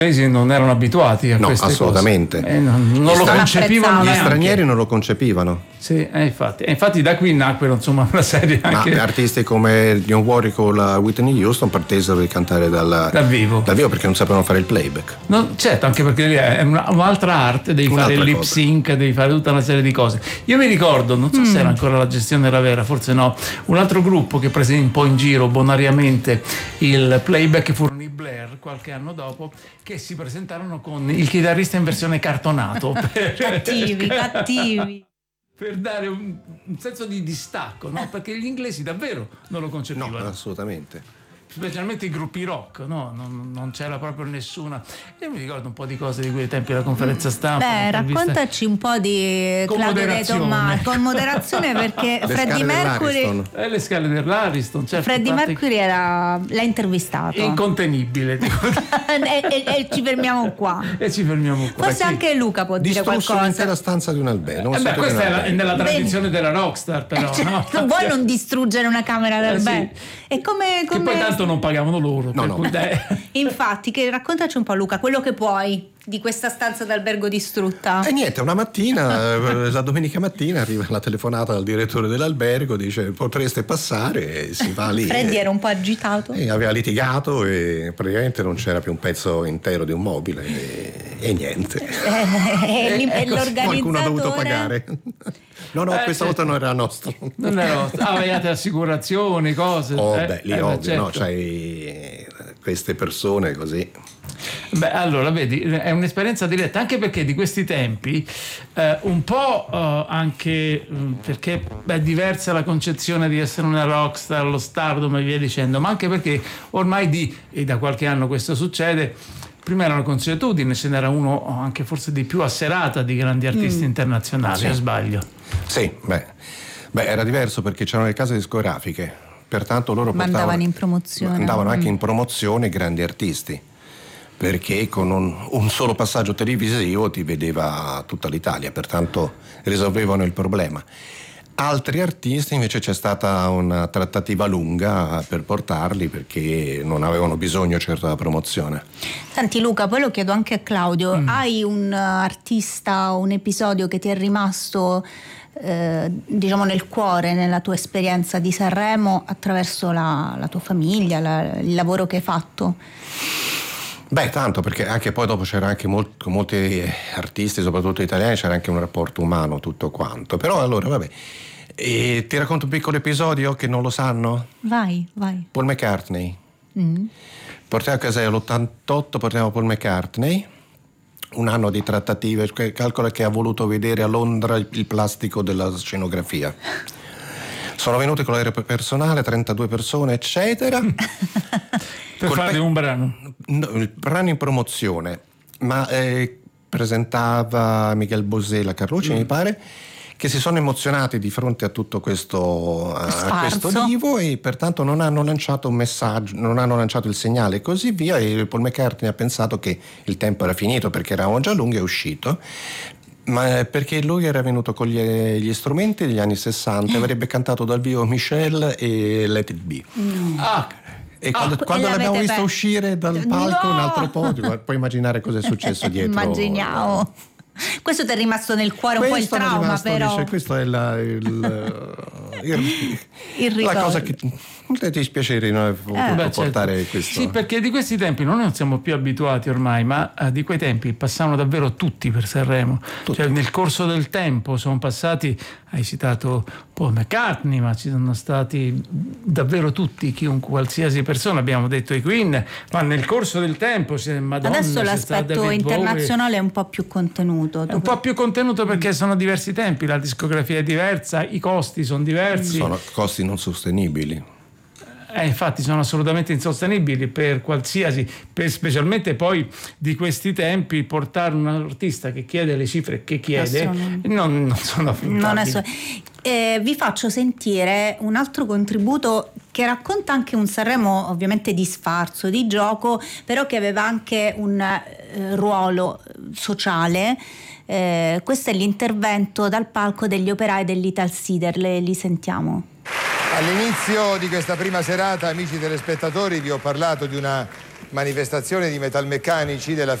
non erano abituati a queste assolutamente. cose. Non lo concepivano gli neanche. stranieri non lo concepivano. Sì, infatti da qui nacque insomma una serie anche. Ma artisti come Dionne Warwick o Whitney Houston pretesero di cantare dal vivo perché non sapevano fare il playback. No, certo, anche perché è un'altra arte, devi fare il lip sync, devi fare tutta una serie di cose. Io mi ricordo, non so se era ancora la gestione era vera, forse no, un altro gruppo che prese un po' in giro bonariamente il playback furono i Blair qualche anno dopo, che si presentarono con il chitarrista in versione cartonato. cattivi. Per dare un senso di distacco, no? Perché gli inglesi davvero non lo concepivano. No, assolutamente. Specialmente i gruppi rock, no? Non c'era proprio nessuna. Io mi ricordo un po' di cose di quei tempi, la conferenza stampa. Raccontaci un po' di Claudio De Tommaso con moderazione, perché Freddie Mercury le scale dell'Ariston, certo. Freddie Mercury l'ha intervistato. Incontenibile. e ci fermiamo qua. Forse anche Luca può dire qualcosa. L'intera stanza di un albergo. Questa è nella tradizione della rockstar, però. No? Vuoi non distruggere una camera d'albergo? Sì. E come che poi tanto non pagavano loro. No. Infatti, raccontaci un po', Luca, quello che puoi di questa stanza d'albergo distrutta. E niente, una mattina, la domenica mattina, arriva la telefonata dal direttore dell'albergo, dice potreste passare, e si va lì. Freddy era un po' agitato. E aveva litigato e praticamente non c'era più un pezzo intero di un mobile e niente. E l'organizzatore? Qualcuno ha dovuto pagare. No, questa volta non era nostro. Non era nostro. Avevate assicurazioni, cose. Lì ovvio, certo. no, c'hai queste persone così. Allora, vedi, è un'esperienza diretta, anche perché di questi tempi un po' anche perché è diversa la concezione di essere una rockstar, lo stardom e via dicendo, ma anche perché ormai e da qualche anno questo succede. Prima era una consuetudine, ce n'era uno anche forse di più a serata di grandi artisti internazionali, o sbaglio? Sì, era diverso perché c'erano le case discografiche, pertanto loro andavano in promozione. Andavano anche in promozione grandi artisti, perché con un solo passaggio televisivo ti vedeva tutta l'Italia, pertanto risolvevano il problema. Altri artisti invece c'è stata una trattativa lunga per portarli, perché non avevano bisogno certo della promozione. Senti Luca, poi lo chiedo anche a Claudio, hai un artista, un episodio che ti è rimasto diciamo nel cuore, nella tua esperienza di Sanremo, attraverso la tua famiglia, il lavoro che hai fatto? Tanto, perché anche poi dopo c'era anche con molti artisti, soprattutto italiani, c'era anche un rapporto umano, tutto quanto. Però allora, e ti racconto un piccolo episodio che non lo sanno? Vai. Paul McCartney. Portiamo a casa l'88, portiamo Paul McCartney, un anno di trattative, calcola che ha voluto vedere a Londra il plastico della scenografia. Sono venuti con l'aereo personale, 32 persone, eccetera. Per fare un brano? No, il brano in promozione, ma presentava Miguel Bosé, la Carlucci, mi pare, che si sono emozionati di fronte a tutto questo divo, e pertanto non hanno lanciato un messaggio, non hanno lanciato il segnale e così via, e Paul McCartney ha pensato che il tempo era finito perché eravamo già lunghi, è uscito. Ma perché lui era venuto con gli strumenti degli anni 60, avrebbe cantato dal vivo Michelle e Let It Be. E quando l'abbiamo visto uscire dal palco, un altro podio, puoi immaginare cosa è successo dietro. Immaginiamo. Questo ti è rimasto nel cuore un po' il trauma, però. Questo è il ricordo. La cosa che ti dispiace non voluto portare, certo. Questo. Sì, perché di questi tempi noi non siamo più abituati ormai, ma di quei tempi passavano davvero tutti per Sanremo. Cioè, nel corso del tempo sono passati, hai citato Paul McCartney, ma ci sono stati davvero tutti, chiunque, qualsiasi persona, abbiamo detto i Queen, ma nel corso del tempo Madonna, adesso l'aspetto internazionale è un po' più contenuto. È un po' più contenuto perché sono diversi tempi, la discografia è diversa, i costi sono diversi. Sono costi non sostenibili. Infatti sono assolutamente insostenibili per qualsiasi, specialmente poi di questi tempi, portare un artista che chiede le cifre che chiede non sono affrontabili. Vi faccio sentire un altro contributo che racconta anche un Sanremo ovviamente di sfarzo, di gioco, però che aveva anche un ruolo sociale. Questo è l'intervento dal palco degli operai dell'Italsider, li sentiamo. All'inizio di questa prima serata, amici telespettatori, vi ho parlato di una manifestazione di metalmeccanici della